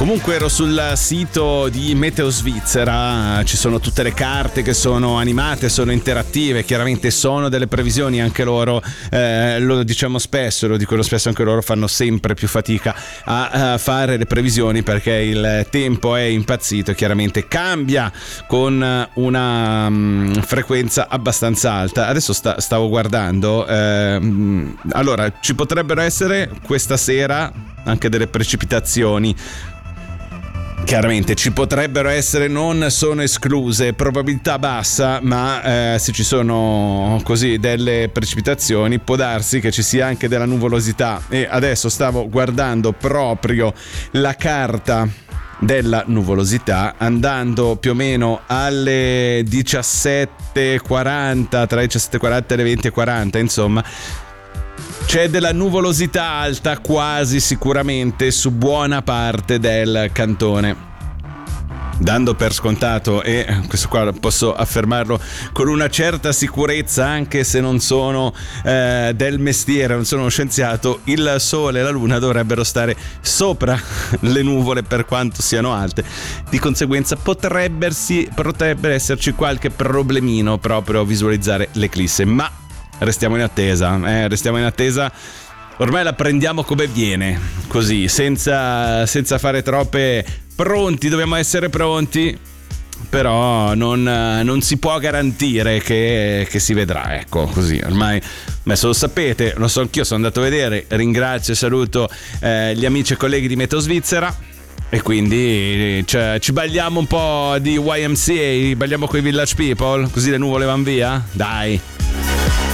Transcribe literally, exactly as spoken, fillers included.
Comunque ero sul sito di Meteo Svizzera, ci sono tutte le carte che sono animate, sono interattive, chiaramente sono delle previsioni anche loro, eh, lo diciamo spesso, lo dicono spesso anche loro, fanno sempre più fatica a, a fare le previsioni perché il tempo è impazzito e chiaramente cambia con una um, frequenza abbastanza alta. Adesso sta, stavo guardando, eh, allora ci potrebbero essere questa sera anche delle precipitazioni. Chiaramente ci potrebbero essere, non sono escluse, probabilità bassa, ma eh, se ci sono così delle precipitazioni può darsi che ci sia anche della nuvolosità. E adesso stavo guardando proprio la carta della nuvolosità, andando più o meno alle diciassette e quaranta, tra le diciassette e quaranta e le venti e quaranta, insomma c'è della nuvolosità alta quasi sicuramente su buona parte del cantone. Dando per scontato, e questo qua posso affermarlo con una certa sicurezza anche se non sono eh, del mestiere, non sono uno scienziato, il sole e la luna dovrebbero stare sopra le nuvole per quanto siano alte, di conseguenza potrebbe, potrebbe esserci qualche problemino proprio a visualizzare l'eclisse, ma restiamo in attesa, eh, restiamo in attesa. Ormai la prendiamo come viene, così, senza, senza fare troppe pronti, dobbiamo essere pronti, però non, non si può garantire che, che si vedrà, ecco, così, ormai adesso lo sapete, lo so anch'io, sono andato a vedere, ringrazio e saluto eh, gli amici e colleghi di Meteo Svizzera. E quindi cioè, ci balliamo un po' di Y M C A, balliamo con i Village People, così le nuvole van via? Dai!